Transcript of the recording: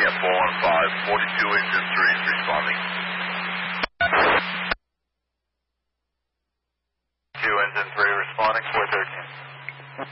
at 415, 42 engine 3 is responding. 2 engine 3 responding, 413.